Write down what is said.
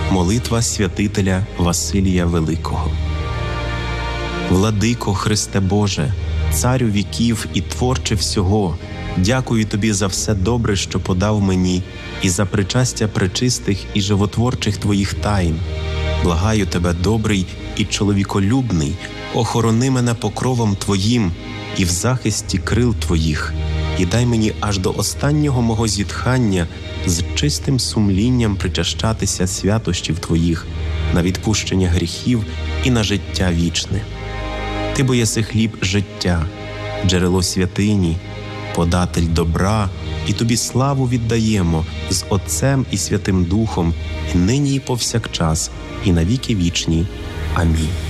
Молитва святителя Василія Великого. Владико Христе Боже, Царю віків і Творче всього, дякую Тобі за все добре, що подав мені, і за причастя пречистих і животворчих Твоїх тайн. Благаю Тебе, добрий і чоловіколюбний, охорони мене покровом Твоїм і в захисті крил Твоїх, і дай мені аж до останнього мого зітхання з чистим сумлінням причащатися святощів Твоїх, на відпущення гріхів і на життя вічне. Ти бо єси хліб життя, джерело святині, податель добра, і Тобі славу віддаємо з Отцем і Святим Духом, і нині і повсякчас, і на віки вічні. Амінь.